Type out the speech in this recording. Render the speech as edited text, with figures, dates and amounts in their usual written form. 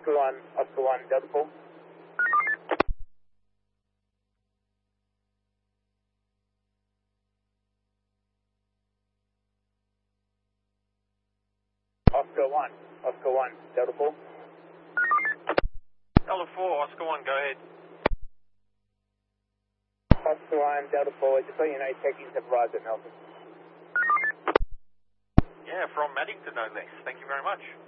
Oscar 1, Delta 4. Oscar 1, Delta 4. Delta 4, Oscar 1, go ahead. Oscar 1, Delta 4, just let you know, check-ins have arrived at Melbourne. Yeah, from Maddington, no less. Thank you very much.